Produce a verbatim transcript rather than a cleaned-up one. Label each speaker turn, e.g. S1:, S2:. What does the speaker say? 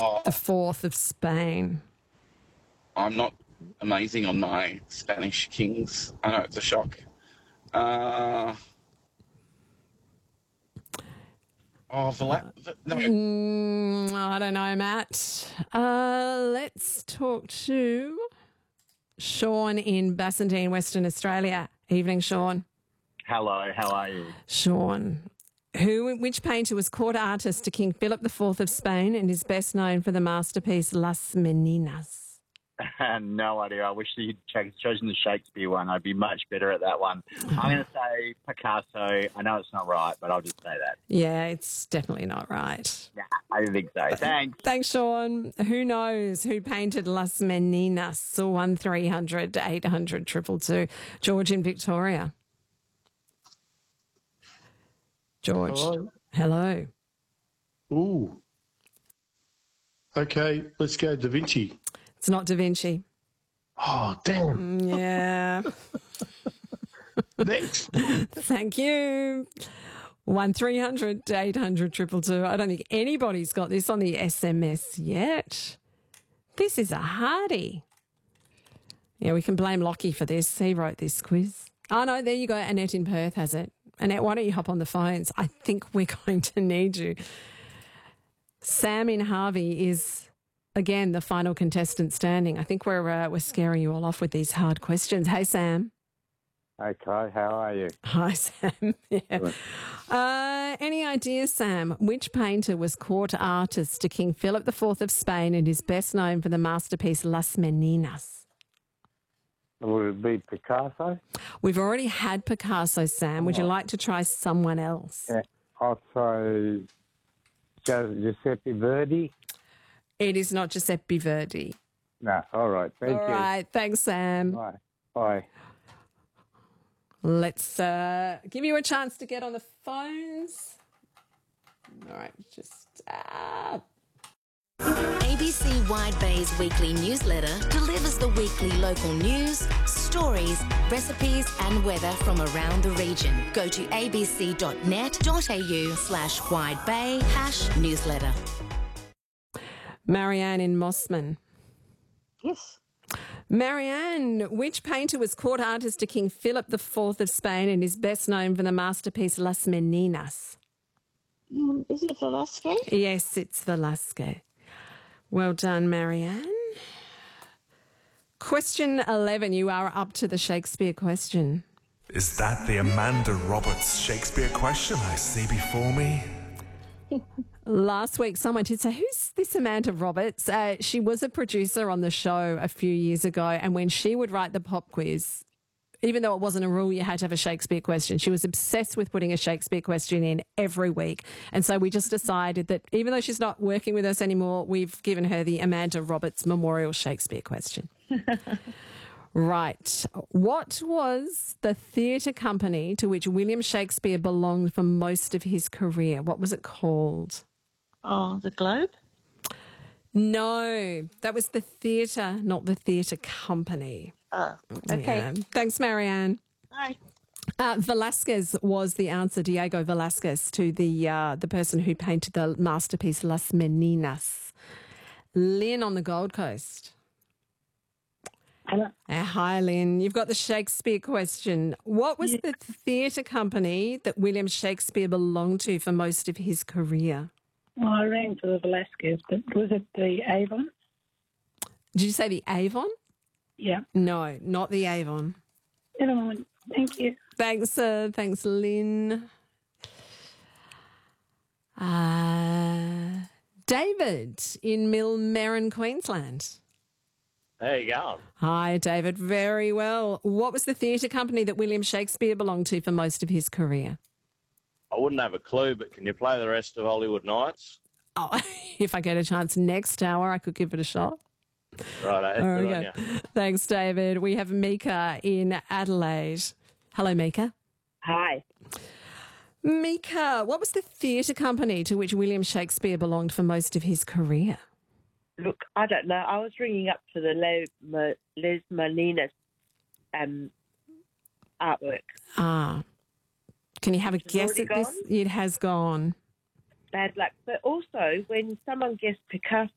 S1: Oh,
S2: the fourth of Spain.
S1: I'm not amazing on my Spanish kings. I know it's a shock. Uh, oh, Vala- no.
S2: Mm, I don't know, Matt. Uh, let's talk to Sean in Bassendean, Western Australia. Evening, Sean.
S3: Hello, how are you?
S2: Sean. Who, which painter was court artist to King Philip the Fourth of Spain and is best known for the masterpiece Las Meninas?
S3: No idea. I wish you'd ch- chosen the Shakespeare one. I'd be much better at that one. I'm going to say Picasso. I know it's not right, but I'll just say that.
S2: Yeah, it's definitely not right.
S3: Nah, I don't think so. Thanks.
S2: Thanks, Sean. Who knows who painted Las Meninas? one three hundred eight hundred two two two. George in Victoria. George.
S4: Hello.
S2: Hello.
S4: Ooh. Okay, let's go Da Vinci.
S2: It's not Da Vinci.
S4: Oh, damn.
S2: Yeah.
S4: Next.
S2: Thank you. one three hundred eight hundred two two two. I don't think anybody's got this on the S M S yet. This is a hardie. Yeah, we can blame Lockie for this. He wrote this quiz. Oh, no, there you go. Annette in Perth has it. Annette, why don't you hop on the phones? I think we're going to need you. Sam in Harvey is, again, the final contestant standing. I think we're uh, we're scaring you all off with these hard questions. Hey, Sam.
S5: Okay, how are you?
S2: Hi, Sam. Yeah. Uh, any ideas, Sam? Which painter was court artist to King Philip the Fourth of Spain and is best known for the masterpiece Las Meninas?
S5: Would it be Picasso?
S2: We've already had Picasso, Sam. Would you like to try someone else?
S5: Yeah, also Giuseppe Verdi?
S2: It is not Giuseppe Verdi.
S5: No, all right, thank
S2: All
S5: you.
S2: right, thanks, Sam.
S5: Bye. Bye.
S2: Let's uh, give you a chance to get on the phones. All right, just... Uh...
S6: A B C Wide Bay's weekly newsletter delivers the weekly local news, stories, recipes and weather from around the region. Go to abc.net.au slash wide bay hash newsletter.
S2: Marianne in Mossman.
S7: Yes.
S2: Marianne, which painter was court artist to King Philip the Fourth of Spain and is best known for the masterpiece Las Meninas?
S7: Um, is it Velasquez?
S2: Yes, it's Velasquez. Well done, Marianne. Question eleven. You are up to the Shakespeare question.
S8: Is that the Amanda Roberts Shakespeare question I see before me?
S2: Last week, someone did say, who's this Amanda Roberts? Uh, she was a producer on the show a few years ago, and when she would write the pop quiz, even though it wasn't a rule you had to have a Shakespeare question, she was obsessed with putting a Shakespeare question in every week. And so we just decided that even though she's not working with us anymore, we've given her the Amanda Roberts Memorial Shakespeare question. Right. What was the theatre company to which William Shakespeare belonged for most of his career? What was it called?
S7: Oh, the Globe?
S2: No, that was the theatre, not the theatre company.
S7: Oh, okay.
S2: Yeah. Thanks, Marianne.
S7: Bye.
S2: Uh, Velasquez was the answer, Diego Velasquez, to the uh, the person who painted the masterpiece Las Meninas. Lynn on the Gold Coast.
S7: Hello.
S2: Uh, hi, Lynn. You've got the Shakespeare question. What was
S7: Yeah.
S2: the theatre company that William Shakespeare belonged to for most of his career?
S7: Well, I rang for the Velasquez, but was it the Avon?
S2: Did you say the Avon?
S7: Yeah.
S2: No, not the Avon.
S7: Never mind. Thank you.
S2: Thanks, uh, thanks, Lynn. Uh, David in Millmerran, Queensland.
S3: There you go.
S2: Hi, David. Very well. What was the theatre company that William Shakespeare belonged to for most of his career?
S9: I wouldn't have a clue, but can you play the rest of Hollywood Nights?
S2: Oh, if I get a chance next hour, I could give it a shot.
S9: Right,
S2: There we
S9: good on
S2: go.
S9: you.
S2: Thanks, David. We have Mika in Adelaide. Hello, Mika.
S10: Hi.
S2: Mika, what was the theatre company to which William Shakespeare belonged for most of his career?
S10: Look, I don't know. I was ringing up to the Les, Ma- Les Meninas um, artwork.
S2: Ah. Can you have a
S10: It's
S2: guess
S10: already
S2: at this?
S10: gone?
S2: It has gone.
S10: Bad luck. But also, when someone guessed Picasso,